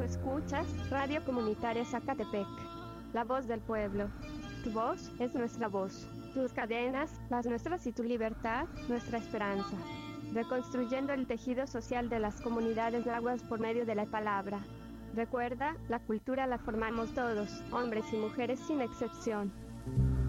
escuchas Radio Comunitaria Zacatepec, la voz del pueblo. Tu voz es nuestra voz. Tus cadenas, las nuestras, y tu libertad, nuestra esperanza. Reconstruyendo el tejido social de las comunidades náhuatl por medio de la palabra. Recuerda, la cultura la formamos todos, hombres y mujeres sin excepción.